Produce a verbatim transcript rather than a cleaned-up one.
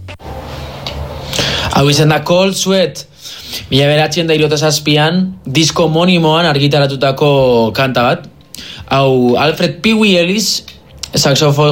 Hau izan da Cold Sweat, mila bederatziehun eta hirurogeita zazpian, disko homonimoan argitaratutako kanta bat. Hau Alfred Pee Wee Ellis, saxofo